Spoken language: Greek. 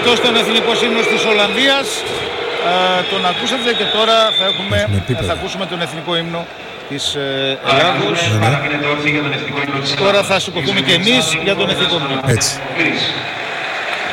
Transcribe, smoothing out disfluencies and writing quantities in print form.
αυτός τον εθνικός ύμνος της Ολλανδίας. Τον ακούσατε και τώρα θα ακούσουμε τον εθνικό ύμνο της Ελλάδος. Τώρα θα σηκωθούμε και εμείς για τον εθνικό ύμνο. Έτσι.